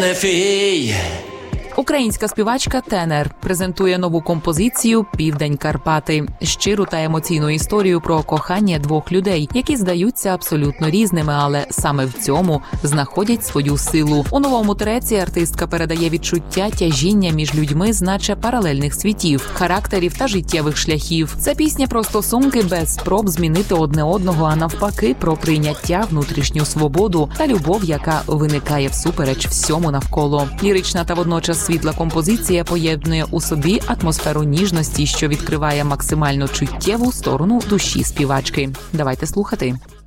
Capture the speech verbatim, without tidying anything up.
Фей. Українська співачка Тенер презентує нову композицію «Південь Карпати» – щиру та емоційну історію про кохання двох людей, які здаються абсолютно різними, але саме в цьому знаходять свою силу. У новому треці артистка передає відчуття тяжіння між людьми з наче паралельних світів, характерів та життєвих шляхів. Це пісня про стосунки без спроб змінити одне одного, а навпаки про прийняття, внутрішню свободу та любов, яка виникає всупереч всьому навколо. Лірична та водночас світла композиція поєднує у собі атмосферу ніжності, що відкриває максимально чуттєву сторону душі співачки. Давайте слухати.